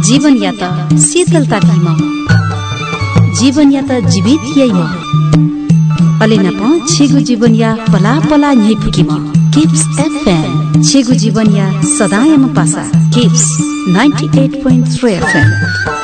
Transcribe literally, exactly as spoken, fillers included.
जीवन या त शीतलता ढिम जीवन या त जीवित यैम अलेना प छेगु जीवन या पला पला न्यै फुकिम किप्स एफएम छेगु जीवन या सदायम पासा kips ninety-eight point three FM